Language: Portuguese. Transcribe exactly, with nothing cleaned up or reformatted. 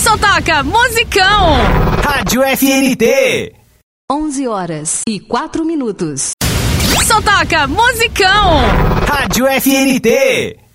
Só toca musicão. Rádio F N T. onze horas e quatro minutos. Só toca musicão. Rádio F N T.